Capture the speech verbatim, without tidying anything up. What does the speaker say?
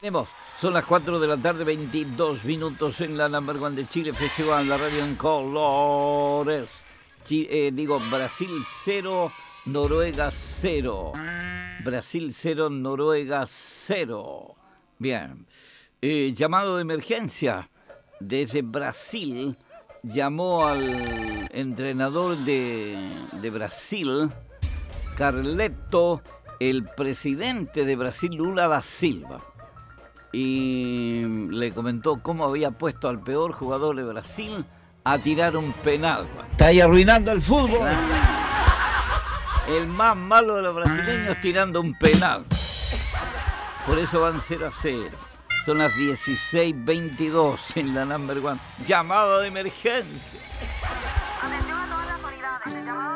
Tenemos, son las cuatro de la tarde, veintidós minutos en la Number One de Chile Festival, la radio en colores. Chi- eh, digo, Brasil cero, Noruega cero. Brasil cero, Noruega cero. Bien. Eh, llamado de emergencia desde Brasil. Llamó al entrenador de, de Brasil, Carleto, el presidente de Brasil, Lula da Silva. Y le comentó cómo había puesto al peor jugador de Brasil a tirar un penal. Está ahí arruinando el fútbol. El más malo de los brasileños tirando un penal. Por eso van cero a cero. Son las dieciséis veintidós en la Number One. Llamada de emergencia. Atención a todas las unidades. El llamado